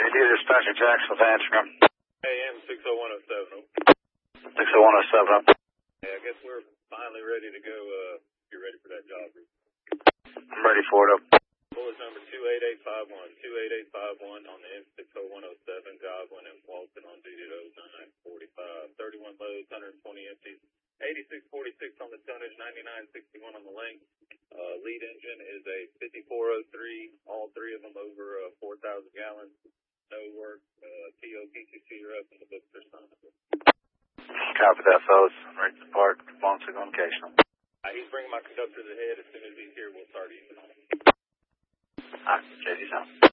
JD, dispatcher Jackson's answering. AM 60107. 60107. Hey, I guess we're finally ready to go. You're ready for that job. I'm ready for it. Bullet number 28851. 28851 on the M60107. Goblin and Walton on duty at 0945. 31 loads, 120 empties. 8646 on the tonnage, 9961 on the length. Lead engine is a 5403. All three of them over 4,000 gallons. No work. TOPCC, you're up in the books or something. Copy that, fellas. Ready to depart. Phone signal indication. He's bringing my conductor to the head. As soon as he's here, we'll start using him. Alright, JD's out.